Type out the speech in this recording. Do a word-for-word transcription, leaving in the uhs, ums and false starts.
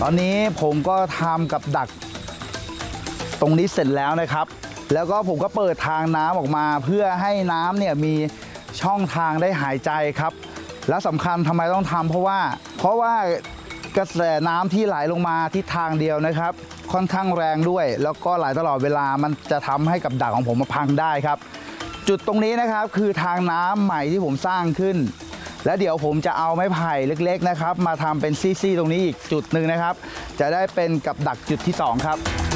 อนนี้ผมก็ทำกับดักตรงนี้เสร็จแล้วนะครับแล้วก็ผมก็เปิดทางน้ำออกมาเพื่อให้น้ำเนี่ยมีช่องทางได้หายใจครับและสำคัญทำไมต้องทำเพราะว่าเพราะว่ากระแสน้ำที่ไหลลงมาทิศทางเดียวนะครับค่อนข้างแรงด้วยแล้วก็ไหลตลอดเวลามันจะทำให้กับดักของผมมาพังได้ครับจุดตรงนี้นะครับคือทางน้ำใหม่ที่ผมสร้างขึ้นและเดี๋ยวผมจะเอาไม้ไผ่เล็กๆนะครับมาทำเป็นซี่ๆตรงนี้อีกจุดหนึ่งนะครับจะได้เป็นกับดักจุดที่สองครับ